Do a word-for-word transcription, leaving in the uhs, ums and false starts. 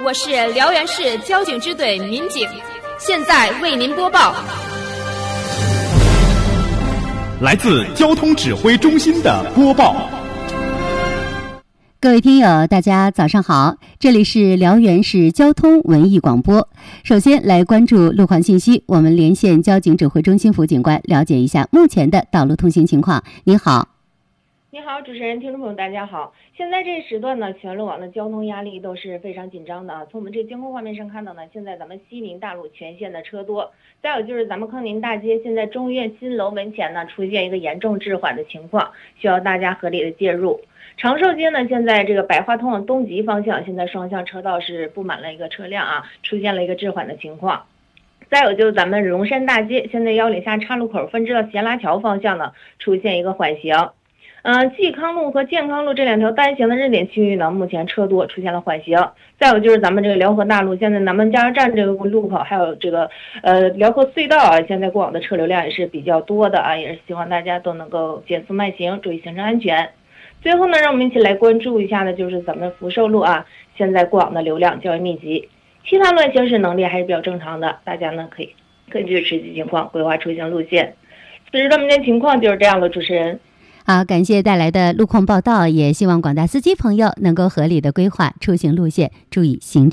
我是辽源市交警支队民警，现在为您播报。 来自交通指挥中心的播报。 各位听友，大家早上好，这里是辽源市交通文艺广播。首先来关注路况信息，我们连线交警指挥中心副警官，了解一下目前的道路通行情况。你好。 你好，主持人，听众朋友，大家好。现在这时段呢，全路网的交通压力都是非常紧张的啊。从我们这监控画面上看到呢，现在咱们西宁大路全线的车多。再有就是咱们康宁大街现在中院新楼门前呢，出现一个严重滞缓的情况，需要大家合理的介入。长寿街呢，现在这个百花通往东极方向，现在双向车道是布满了一个车辆啊，出现了一个滞缓的情况。再有就是咱们荣山大街，现在幺岭下岔路口分支到咸拉桥方向呢，出现一个缓行。嗯，冀康路和健康路这两条单行的热点区域呢，目前车多，出现了缓行。再有就是咱们这个辽河大路，现在南门加油站这个路口，还有这个呃辽河隧道啊，现在过往的车流量也是比较多的啊，也是希望大家都能够减速慢行，注意行车安全。最后呢，让我们一起来关注一下呢，就是咱们福寿路啊，现在过往的流量较为密集，其他路行驶能力还是比较正常的，大家呢可以根据实际情况规划出行路线。此时的目前情况就是这样的，主持人。 好，感谢带来的路况报道，也希望广大司机朋友能够合理的规划出行路线，注意行车